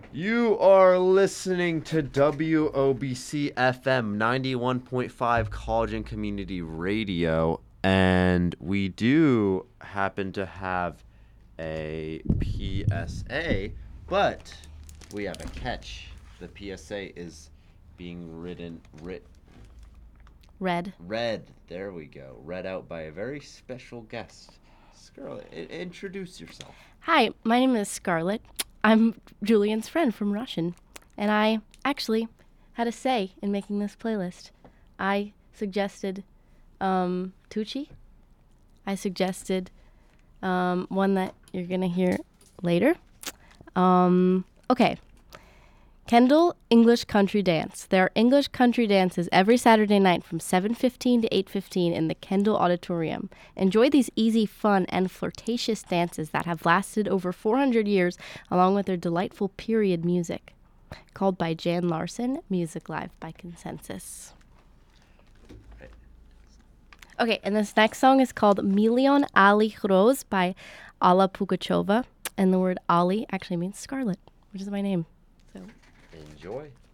You are listening to WOBC FM 91.5 College and Community Radio, and we do happen to have a PSA, but we have a catch. The PSA is being read, there we go, read out by a very special guest. Scarlett, introduce yourself. Hi, my name is Scarlett. I'm Julian's friend from Russian, and I actually had a say in making this playlist. I suggested Tucci. I suggested one that you're going to hear later. Okay. Kendall English Country Dance. There are English country dances every Saturday night from 7:15 to 8:15 in the Kendall Auditorium. Enjoy these easy, fun, and flirtatious dances that have lasted over 400 years, along with their delightful period music. Called by Jan Larson, Music Live by Consensus. Okay, and this next song is called Milion Ali Rose by Alla Pugacheva. And the word Ali actually means Scarlet, which is my name. So. Enjoy.